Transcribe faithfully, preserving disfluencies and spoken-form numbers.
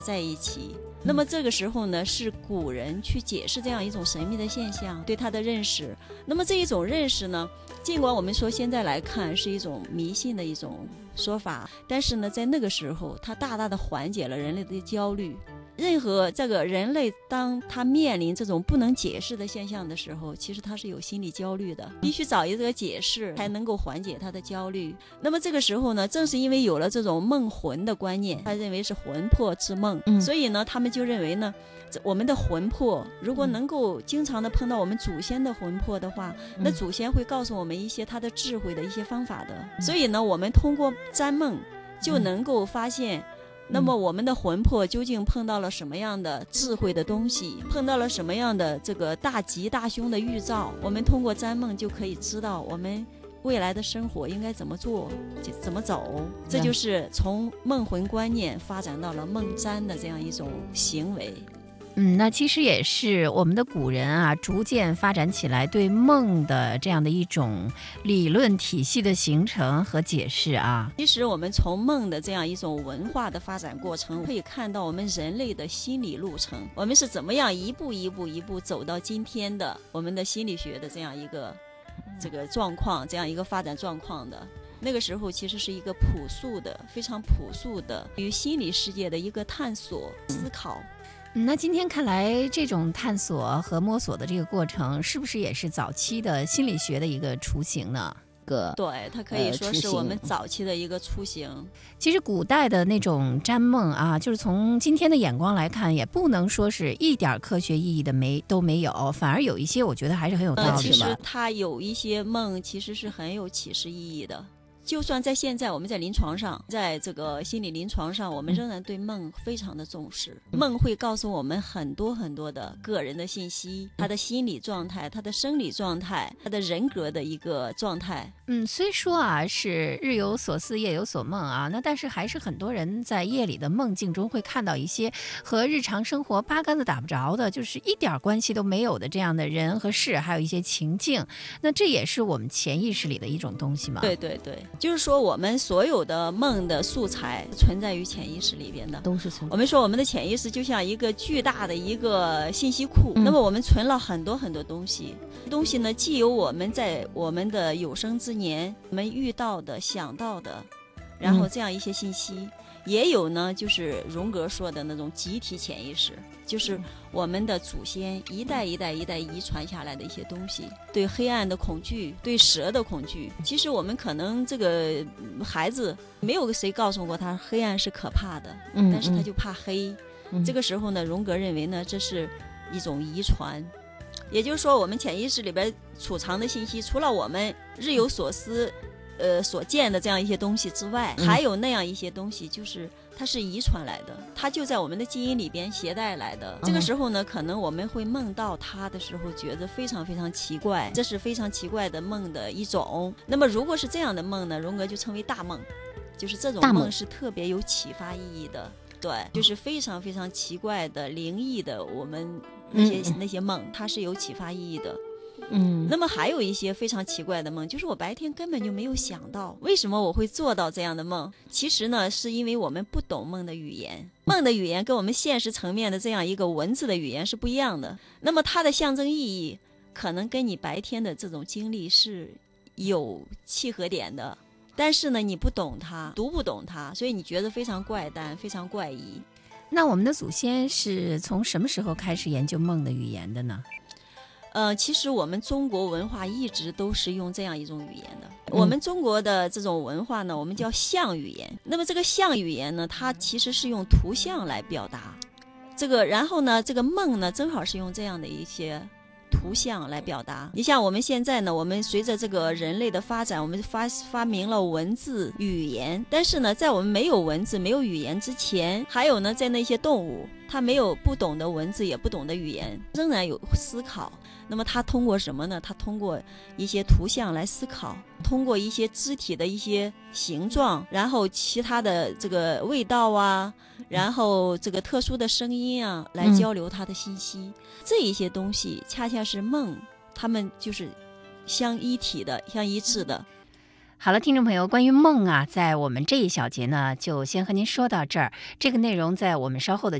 在一起。那么这个时候呢，是古人去解释这样一种神秘的现象，对它的认识。那么这一种认识呢，尽管我们说现在来看是一种迷信的一种说法，但是呢，在那个时候，它大大的缓解了人类的焦虑。任何这个人类当他面临这种不能解释的现象的时候，其实他是有心理焦虑的，必须找一个解释才能够缓解他的焦虑。那么这个时候呢，正是因为有了这种梦魂的观念，他认为是魂魄之梦、嗯、所以呢他们就认为呢，我们的魂魄如果能够经常的碰到我们祖先的魂魄的话、嗯、那祖先会告诉我们一些他的智慧的一些方法的、嗯、所以呢我们通过占梦就能够发现、嗯，那么我们的魂魄究竟碰到了什么样的智慧的东西，碰到了什么样的这个大吉大凶的预兆，我们通过占梦就可以知道我们未来的生活应该怎么做，怎么走。这就是从梦魂观念发展到了梦占的这样一种行为。 嗯，那其实也是我们的古人啊，逐渐发展起来对梦的这样的一种理论体系的形成和解释啊。 其实我们从梦的这样一种文化的发展过程，可以看到我们人类的心理路程，我们是怎么样一步一步一步走到今天的我们的心理学的这样一个这个状况，这样一个发展状况的。那个时候其实是一个朴素的非常朴素的对于心理世界的一个探索思考。 嗯、那今天看来这种探索和摸索的这个过程是不是也是早期的心理学的一个雏形呢？ 对，它可以说是我们早期的一个雏形、呃、 其实古代的那种占梦啊，就是从今天的眼光来看，也不能说是一点科学意义的没都没有，反而有一些我觉得还是很有道理的、呃、 其实它有一些梦其实是很有启示意义的。就算在现在我们在临床上，在这个心理临床上，我们仍然对梦非常的重视、嗯、梦会告诉我们很多很多的个人的信息，他的心理状态，他的生理状态，他的人格的一个状态。 嗯，虽说啊是日有所思夜有所梦啊，那但是还是很多人在夜里的梦境中会看到一些和日常生活八竿子打不着的，就是一点关系都没有的这样的人和事，还有一些情境。那这也是我们潜意识里的一种东西吗？ 对对对，就是说我们所有的梦的素材存在于潜意识里边的， 都是存在。 我们说我们的潜意识就像一个巨大的一个信息库、嗯、那么我们存了很多很多东西东西呢，既有我们在我们的有生之年我们遇到的想到的，然后这样一些信息、嗯、也有呢就是荣格说的那种集体潜意识，就是我们的祖先一代一代一代遗传下来的一些东西，对黑暗的恐惧，对蛇的恐惧。其实我们可能这个孩子没有谁告诉过他黑暗是可怕的、嗯、但是他就怕黑、嗯、这个时候呢，荣格认为呢这是一种遗传，也就是说我们潜意识里边储藏的信息，除了我们日有所思呃，所见的这样一些东西之外、嗯、还有那样一些东西，就是它是遗传来的，它就在我们的基因里边携带来的、嗯、这个时候呢，可能我们会梦到它的时候觉得非常非常奇怪，这是非常奇怪的梦的一种。那么如果是这样的梦呢，荣格就称为大梦，就是这种梦是特别有启发意义的，对，就是非常非常奇怪的灵异的我们那些、嗯、那些梦它是有启发意义的。嗯，那么还有一些非常奇怪的梦，就是我白天根本就没有想到为什么我会做到这样的梦。其实呢，是因为我们不懂梦的语言，梦的语言跟我们现实层面的这样一个文字的语言是不一样的。那么它的象征意义可能跟你白天的这种经历是有契合点的，但是呢，你不懂它，读不懂它，所以你觉得非常怪诞，非常怪异。 那我们的祖先是从什么时候开始研究梦的语言的呢？ 呃，其实我们中国文化一直都是用这样一种语言的、嗯、我们中国的这种文化呢，我们叫象语言。那么这个象语言呢，它其实是用图像来表达这个，然后呢这个梦呢正好是用这样的一些图像来表达。你像我们现在呢，我们随着这个人类的发展，我们发发明了文字语言，但是呢在我们没有文字没有语言之前，还有呢在那些动物，它没有不懂的文字也不懂的语言，仍然有思考。那么它通过什么呢？它通过一些图像来思考，通过一些肢体的一些形状，然后其他的这个味道啊，然后这个特殊的声音啊，来交流它的信息、嗯、这一些东西恰恰是梦，它们就是相一体的，相一致的。 好了，听众朋友，关于梦啊，在我们这一小节呢，就先和您说到这儿。这个内容在我们稍后的